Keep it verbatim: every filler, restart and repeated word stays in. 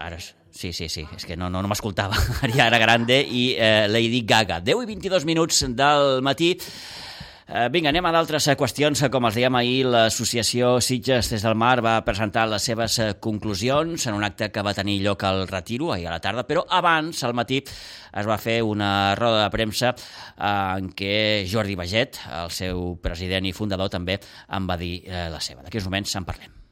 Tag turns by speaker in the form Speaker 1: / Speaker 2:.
Speaker 1: ara, sí, sí, sí, és que no, no, no m'escoltava. Ariana Grande i eh, Lady Gaga. deu i vint-i-dos minuts del matí. Eh, vinga, anem a d'altres qüestions. Com els dèiem ahir, l'associació Sitges des del Mar va presentar les seves conclusions en un acte que va tenir lloc al Retiro ahir a la tarda, però abans, al matí, es va fer una roda de premsa en què Jordi Baget, el seu president i fundador, també en va dir la seva. D'aquí uns moments en parlem.